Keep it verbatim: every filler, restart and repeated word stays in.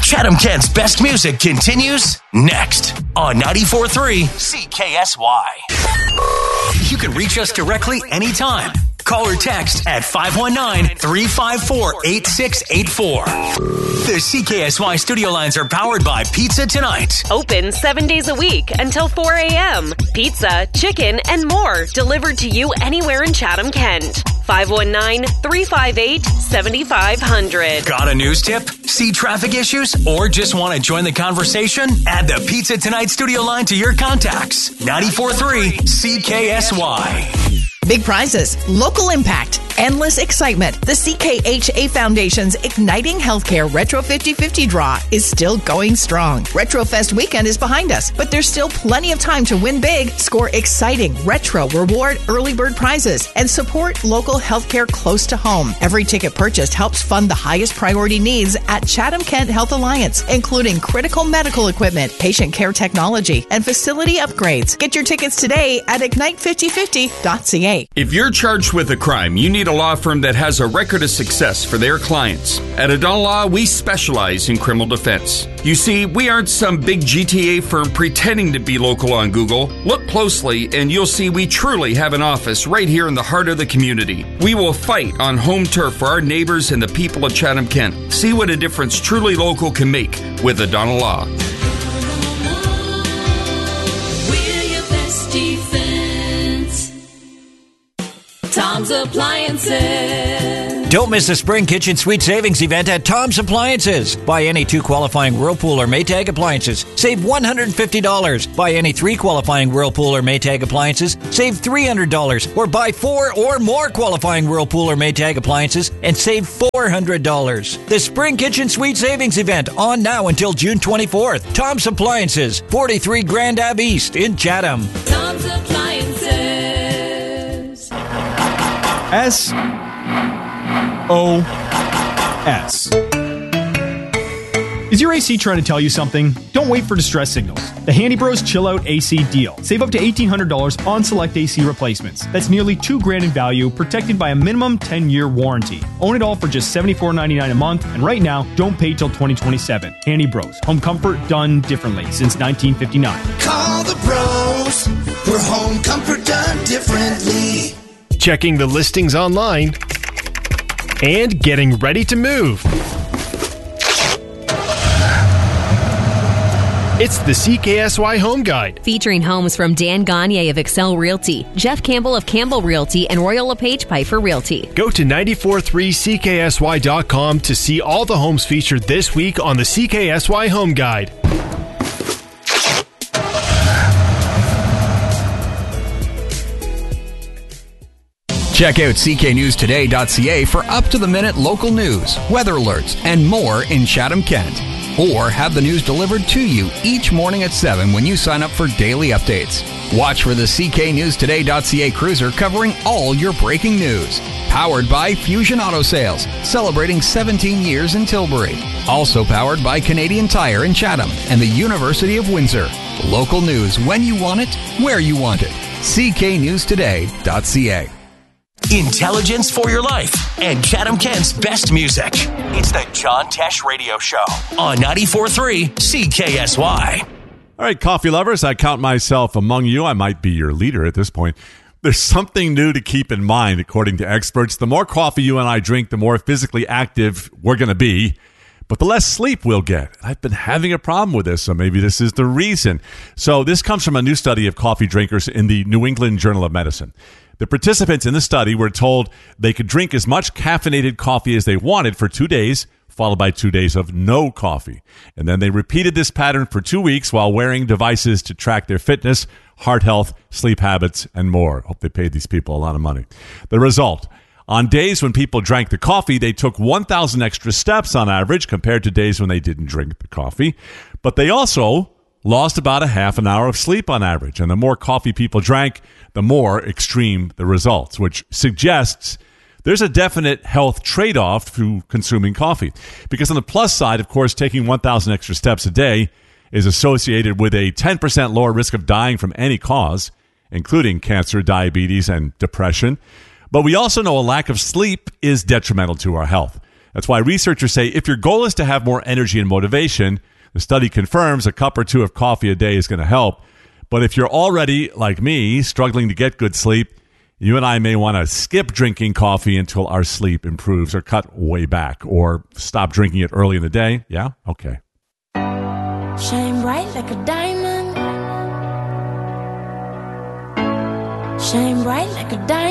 Chatham-Kent's best music continues next on ninety-four point three C K S Y. You can reach us directly anytime. Call or text at five one nine, three five four, eight six eight four. The C K S Y studio lines are powered by Pizza Tonight. Open seven days a week until four a.m. Pizza, chicken, and more delivered to you anywhere in Chatham-Kent. five one nine, three five eight, seven five zero zero. Got a news tip? See traffic issues? Or just want to join the conversation? Add the Pizza Tonight studio line to your contacts. ninety-four point three C K S Y. Big prizes, local impact, endless excitement. The C K H A Foundation's Igniting Healthcare Retro fifty fifty draw is still going strong. RetroFest weekend is behind us, but there's still plenty of time to win big, score exciting retro reward early bird prizes, and support local healthcare close to home. Every ticket purchased helps fund the highest priority needs at Chatham-Kent Health Alliance, including critical medical equipment, patient care technology, and facility upgrades. Get your tickets today at ignite fifty fifty dot c a. If you're charged with a crime, you need a law firm that has a record of success for their clients. At O'Donnell Law, we specialize in criminal defense. You see, we aren't some big G T A firm pretending to be local on Google. Look closely and you'll see we truly have an office right here in the heart of the community. We will fight on home turf for our neighbors and the people of Chatham-Kent. See what a difference truly local can make with O'Donnell Law. We're your best defense. Tom's Appliances. Don't miss the Spring Kitchen Suite Savings event at Tom's Appliances. Buy any two qualifying Whirlpool or Maytag appliances, save one hundred fifty dollars. Buy any three qualifying Whirlpool or Maytag appliances, save three hundred dollars. Or buy four or more qualifying Whirlpool or Maytag appliances and save four hundred dollars. The Spring Kitchen Suite Savings event on now until June twenty-fourth. Tom's Appliances, forty-three Grand Ave East in Chatham. Tom's Appliances. S O S. Is your A C trying to tell you something? Don't wait for distress signals. The Handy Bros Chill Out A C deal. Save up to eighteen hundred dollars on select A C replacements. That's nearly two grand in value, protected by a minimum ten-year warranty. Own it all for just seventy-four ninety-nine a month, and right now, don't pay till twenty twenty-seven. Handy Bros. Home comfort done differently since nineteen fifty-nine. Call the pros for home comfort done differently. Checking the listings online and getting ready to move. It's the C K S Y Home Guide. Featuring homes from Dan Gagne of Excel Realty, Jeff Campbell of Campbell Realty, and Royal LePage Piper Realty. Go to ninety-four point three C K S Y dot com to see all the homes featured this week on the C K S Y Home Guide. Check out C K news today dot c a for up-to-the-minute local news, weather alerts, and more in Chatham-Kent. Or have the news delivered to you each morning at seven when you sign up for daily updates. Watch for the C K news today dot c a cruiser covering all your breaking news. Powered by Fusion Auto Sales, celebrating seventeen years in Tilbury. Also powered by Canadian Tire in Chatham and the University of Windsor. Local news when you want it, where you want it. C K news today dot c a. Intelligence for your life and Chatham-Kent's best music. It's the John Tesh Radio Show on ninety-four point three C K S Y. All right, coffee lovers, I count myself among you. I might be your leader at this point. There's something new to keep in mind, according to experts. The more coffee you and I drink, the more physically active we're going to be, but the less sleep we'll get. I've been having a problem with this, so maybe this is the reason. So this comes from a new study of coffee drinkers in the New England Journal of Medicine. The participants in the study were told they could drink as much caffeinated coffee as they wanted for two days, followed by two days of no coffee. And then they repeated this pattern for two weeks while wearing devices to track their fitness, heart health, sleep habits, and more. Hope they paid these people a lot of money. The result: on days when people drank the coffee, they took one thousand extra steps on average compared to days when they didn't drink the coffee. But they also lost about a half an hour of sleep on average. And the more coffee people drank, the more extreme the results, which suggests there's a definite health trade-off to consuming coffee. Because on the plus side, of course, taking one thousand extra steps a day is associated with a ten percent lower risk of dying from any cause, including cancer, diabetes, and depression. But we also know a lack of sleep is detrimental to our health. That's why researchers say if your goal is to have more energy and motivation, the study confirms a cup or two of coffee a day is going to help. But if you're already, like me, struggling to get good sleep, you and I may want to skip drinking coffee until our sleep improves, or cut way back, or stop drinking it early in the day. Yeah? Okay. Shine bright like a diamond. Shine bright like a diamond.